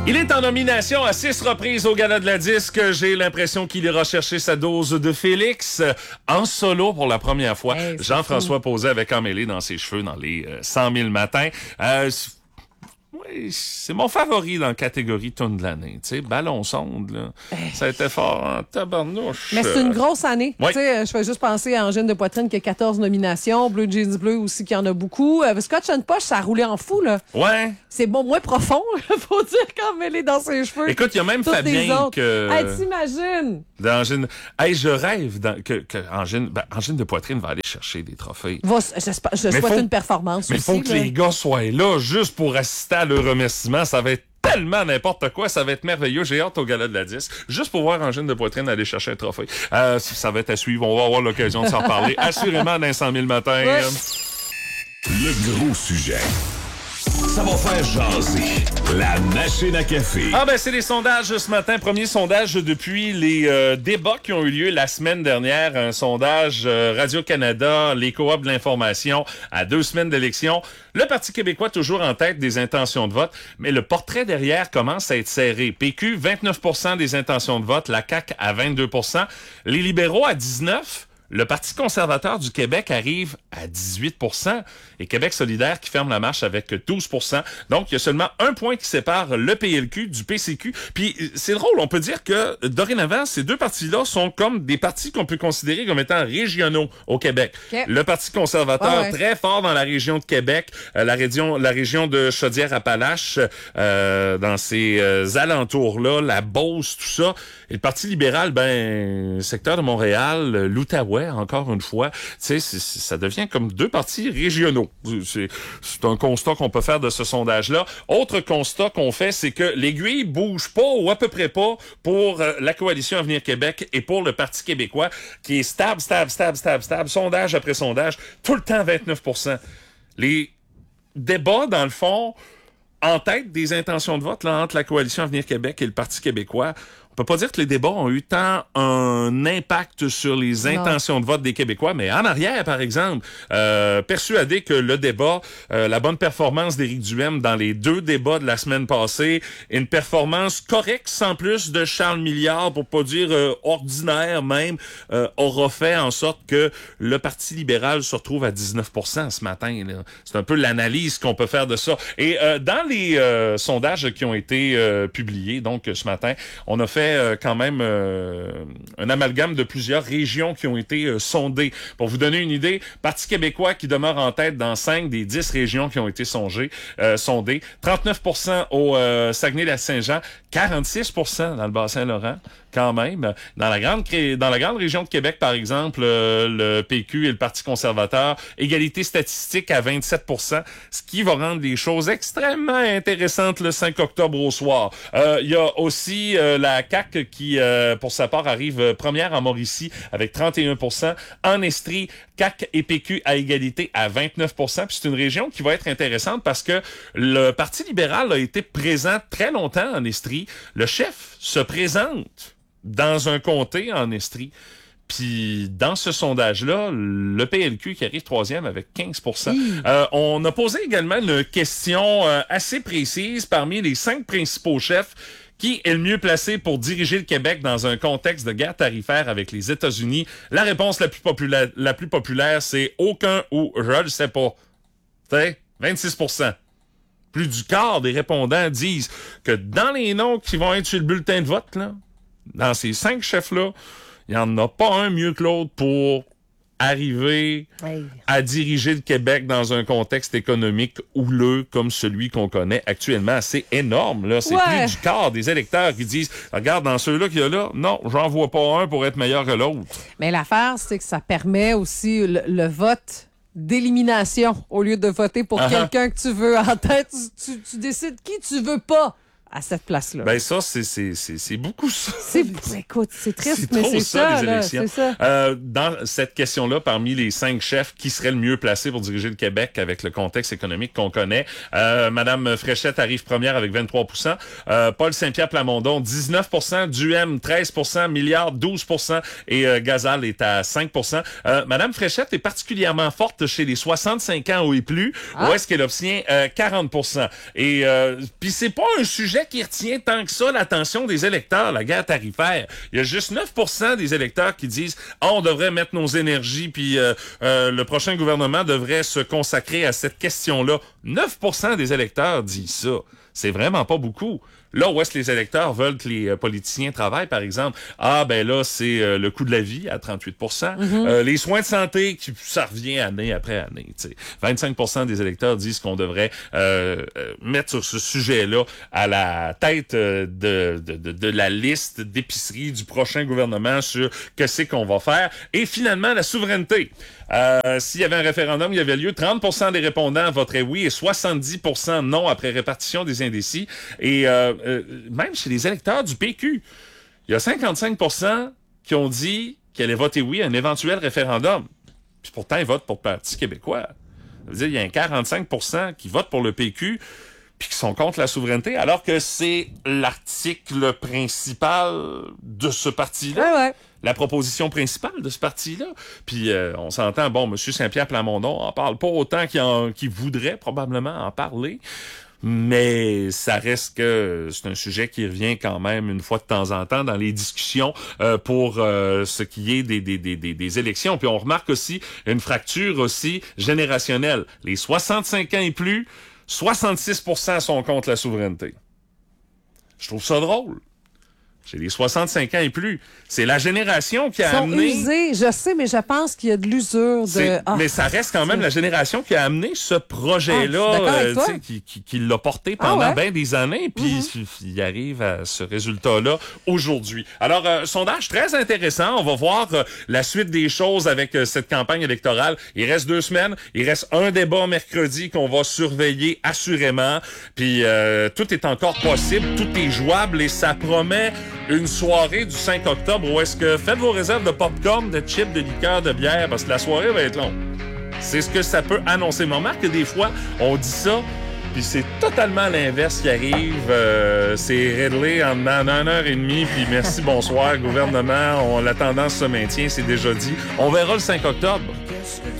Il est en nomination à 6 reprises au Gala de la Disque. J'ai l'impression qu'il ira chercher sa dose de Félix en solo pour la première fois. Hey, Jean-François posait avec Amélie dans ses cheveux dans les 100 000 matins. Oui, c'est mon favori dans la catégorie tune de l'année. Tu sais, Ballon sonde, là. Ça a été fort en tabarnouche. Mais c'est une grosse année. Oui. Tu sais, je fais juste penser à Angine de Poitrine qui a 14 nominations, Blue Jeans Bleu aussi qui en a beaucoup. Scotch and Posh, ça a roulé en fou, là. Ouais. C'est bon, moins profond, faut dire, quand elle est dans ses cheveux. Écoute, il y a même Toutes les Fabien autres. que... Hey, t'imagines? D'Angine. Hey, je rêve que Angine de Poitrine va aller chercher des trophées. Je souhaite une performance Mais aussi. faut que là. les gars soient là juste pour assister à leur remerciement. Ça va être tellement n'importe quoi. Ça va être merveilleux. J'ai hâte au Gala de la Disque. Juste pour voir Angine de Poitrine aller chercher un trophée. Ça va être à suivre. On va avoir l'occasion de s'en parler. Assurément dans 100 000 matins. Ouais. Le gros sujet. Ça va faire jaser. La machine à café. Ah ben c'est les sondages ce matin. Premier sondage depuis les débats qui ont eu lieu la semaine dernière. Un sondage Radio-Canada, les coops de l'information à 2 semaines d'élection. Le Parti québécois toujours en tête des intentions de vote, mais le portrait derrière commence à être serré. PQ, 29% des intentions de vote, la CAQ à 22%, les libéraux à 19%. Le Parti conservateur du Québec arrive à 18% et Québec solidaire qui ferme la marche avec 12%. Donc, il y a seulement un point qui sépare le PLQ du PCQ. Puis, c'est drôle, on peut dire que dorénavant, ces deux partis-là sont comme des partis qu'on peut considérer comme étant régionaux au Québec. Okay. Le Parti conservateur, ouais. très fort dans la région de Québec, la région de Chaudière-Appalaches, dans ces alentours-là, la Beauce, tout ça. Et le Parti libéral, secteur de Montréal, l'Outaouais, encore une fois, tu sais, ça devient comme deux partis régionaux. C'est un constat qu'on peut faire de ce sondage-là. Autre constat qu'on fait, c'est que l'aiguille bouge pas ou à peu près pas pour la coalition Avenir Québec et pour le Parti québécois, qui est stable, sondage après sondage, tout le temps 29%. Les débats, dans le fond, en tête des intentions de vote là, entre la coalition Avenir Québec et le Parti québécois, on peut pas dire que les débats ont eu tant un impact sur les intentions de vote des Québécois, mais en arrière, par exemple, persuadé que le débat, la bonne performance d'Éric Duhaime dans les 2 débats de la semaine passée, une performance correcte sans plus de Charles Milliard, pour pas dire ordinaire même, aura fait en sorte que le Parti libéral se retrouve à 19% ce matin. Là. C'est un peu l'analyse qu'on peut faire de ça. Et dans les sondages qui ont été publiés, donc ce matin, on a fait quand même un amalgame de plusieurs régions qui ont été sondées. Pour vous donner une idée, Parti québécois qui demeure en tête dans 5 des 10 régions qui ont été sondées. 39% au Saguenay-Lac-Saint-Jean, 46% dans le Bas-Saint-Laurent, quand même. Dans la grande région de Québec, par exemple, le PQ et le Parti conservateur, égalité statistique à 27%, ce qui va rendre les choses extrêmement intéressantes le 5 octobre au soir. Il y a aussi la CAQ qui, pour sa part, arrive première en Mauricie avec 31%. En Estrie, CAQ et PQ à égalité à 29%. Puis c'est une région qui va être intéressante parce que le Parti libéral a été présent très longtemps en Estrie. Le chef se présente dans un comté en Estrie. Puis dans ce sondage-là, le PLQ qui arrive 3e avec 15%. On a posé également une question assez précise parmi les 5 principaux chefs. Qui est le mieux placé pour diriger le Québec dans un contexte de guerre tarifaire avec les États-Unis? La réponse la plus populaire, c'est aucun ou je le sais pas. T'sais, 26%. Plus du quart des répondants disent que dans les noms qui vont être sur le bulletin de vote, là, dans ces 5 chefs-là, il n'y en a pas un mieux que l'autre pour arriver à diriger le Québec dans un contexte économique houleux comme celui qu'on connaît actuellement. C'est énorme, là. C'est plus du quart des électeurs qui disent, regarde, dans ceux-là qu'il y a là, non, j'en vois pas un pour être meilleur que l'autre. Mais l'affaire, c'est que ça permet aussi le vote d'élimination au lieu de voter pour quelqu'un que tu veux en tête. Tu décides qui tu veux pas à cette place-là. Ben ça, c'est beaucoup ça. Écoute, c'est triste, mais c'est ça, les élections. C'est ça. Dans cette question-là, parmi les 5 chefs, qui serait le mieux placé pour diriger le Québec avec le contexte économique qu'on connaît? Madame Fréchette arrive première avec 23%. Paul Saint-Pierre Plamondon, 19%. Duhaime, 13%. Milliard, 12%. Et Gazal est à 5%. Madame Fréchette est particulièrement forte chez les 65 ans ou et plus. Où est-ce qu'elle obtient 40%? Et puis c'est pas un sujet sujet qui retient tant que ça l'attention des électeurs, la guerre tarifaire. Il y a juste 9% des électeurs qui disent « on devrait mettre nos énergies, puis le prochain gouvernement devrait se consacrer à cette question-là. » 9% des électeurs disent ça. C'est vraiment pas beaucoup. Là où est-ce que les électeurs veulent que les politiciens travaillent, par exemple, ben là, c'est le coût de la vie à 38%. Les soins de santé, ça revient année après année. T'sais. 25% des électeurs disent qu'on devrait mettre sur ce sujet-là à la tête de la liste d'épicerie du prochain gouvernement sur qu'est-ce qu'on va faire. Et finalement, la souveraineté. S'il y avait un référendum, il y avait lieu, 30% des répondants voteraient oui et 70% non après répartition des indécis. Et même chez les électeurs du PQ, il y a 55% qui ont dit qu'ils allaient voter oui à un éventuel référendum. Puis pourtant, ils votent pour le Parti québécois. Ça veut dire qu'il y a un 45% qui votent pour le PQ puis qui sont contre la souveraineté, alors que c'est l'article principal de ce parti-là. Ouais. La proposition principale de ce parti-là. Puis on s'entend, bon, M. Saint-Pierre Plamondon en parle pas autant qu'il voudrait probablement en parler, mais ça reste que c'est un sujet qui revient quand même une fois de temps en temps dans les discussions pour ce qui est des élections. Puis on remarque aussi une fracture aussi générationnelle. Les 65 ans et plus, 66% sont contre la souveraineté. Je trouve ça drôle. Chez les 65 ans et plus. C'est la génération qui a amené... Ils sont usés, je sais, mais je pense qu'il y a de l'usure de... Mais ça reste quand même la génération qui a amené ce projet-là, qui l'a porté pendant bien des années, puis il arrive à ce résultat-là aujourd'hui. Alors, sondage très intéressant. On va voir la suite des choses avec cette campagne électorale. Il reste 2 semaines. Il reste un débat mercredi qu'on va surveiller assurément. Puis tout est encore possible, tout est jouable et ça promet une soirée du 5 octobre où est-ce que faites vos réserves de popcorn, de chips, de liqueur, de bière, parce que la soirée va être longue. C'est ce que ça peut annoncer. Mais on remarque que des fois, on dit ça, puis c'est totalement l'inverse qui arrive. C'est réglé en 1h30, puis merci, bonsoir, gouvernement. La tendance se maintient, c'est déjà dit. On verra le 5 octobre.